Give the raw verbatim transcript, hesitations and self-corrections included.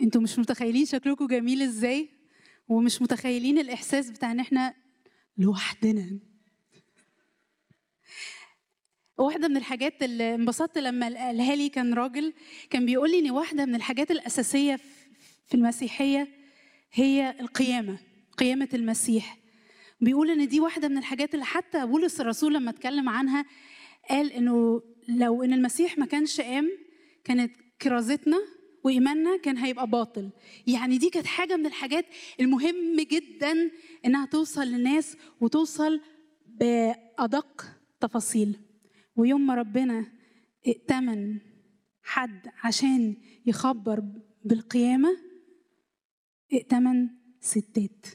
انتوا مش متخيلين شكلكم جميل ازاي، ومش متخيلين الاحساس بتاع ان احنا لوحدنا. واحده من الحاجات اللي انبسطت لما قالها لي كان راجل كان بيقول لي ان واحده من الحاجات الاساسيه في المسيحيه هي القيامه، قيامه المسيح. بيقول ان دي واحده من الحاجات اللي حتى بولس الرسول لما اتكلم عنها قال انه لو ان المسيح ما كانش قام كانت كرازتنا وإيماننا كان هيبقى باطل. يعني دي كانت حاجة من الحاجات المهم جدا إنها توصل للناس وتوصل بأدق تفاصيل. ويوم ما ربنا ائتمن حد عشان يخبر بالقيامة ائتمن ستات.